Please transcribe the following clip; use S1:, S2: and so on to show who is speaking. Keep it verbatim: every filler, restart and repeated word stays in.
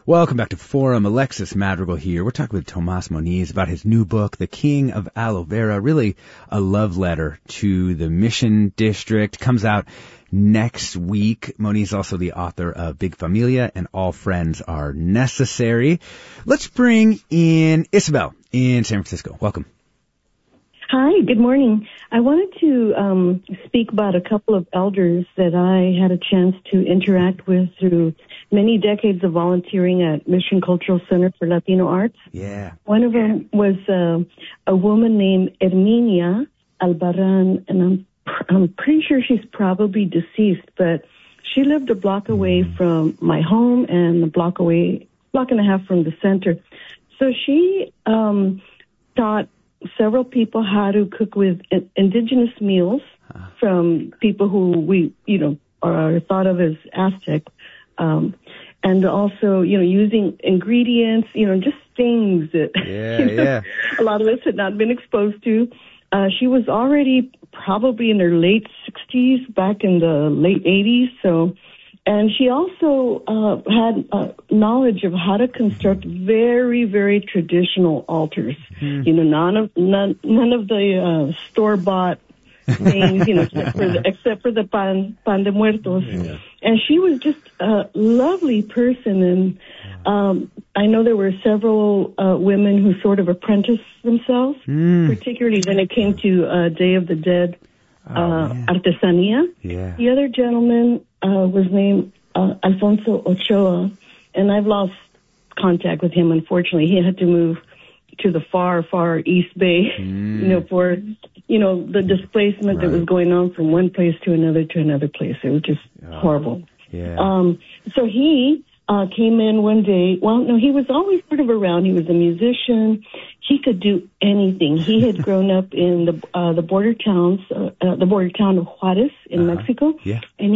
S1: Welcome back to Forum. Alexis Madrigal here. We're talking with Tomas Moniz about his new book, The King of Aloe Vera, really a love letter to the Mission District. Comes out next week. Moniz is also the author of Big Familia and All Friends Are Necessary. Let's bring in Isabel in San Francisco. Welcome.
S2: Hi, good morning. I wanted to um, speak about a couple of elders that I had a chance to interact with through many decades of volunteering at Mission Cultural Center for Latino Arts.
S1: Yeah.
S2: One of them was uh, a woman named Herminia Albarran, and I'm, I'm pretty sure she's probably deceased, but she lived a block away mm. from my home and a block away, block and a half from the center. So she um, taught several people how to cook with indigenous meals from people who we, you know, are thought of as Aztec. Um, and also, you know, using ingredients, you know, just things that
S1: yeah,
S2: you know,
S1: yeah.
S2: a lot of us had not been exposed to. Uh, she was already probably in her late sixties, back in the late eighties. So, and she also uh, had uh, knowledge of how to construct very, very traditional altars. Mm. You know, none of none, none of the uh, store-bought things, you know, except for the, except for the pan pan de muertos. Yeah. And she was just a lovely person. And um, I know there were several uh, women who sort of apprenticed themselves, mm. particularly when it came to uh, Day of the Dead uh, oh, artesania.
S1: Yeah.
S2: The other gentleman uh, was named uh, Alfonso Ochoa, and I've lost contact with him, unfortunately. He had to move to the far, far East Bay, mm. you know, for, you know, the displacement right. that was going on from one place to another to another place. It was just oh, horrible.
S1: Yeah.
S2: Um, so he uh, came in one day. Well, no, he was always sort of around. He was a musician. He could do anything. He had grown up in the uh, the border towns, uh, uh, the border town of Juarez in uh-huh. Mexico.
S1: Yeah.
S2: And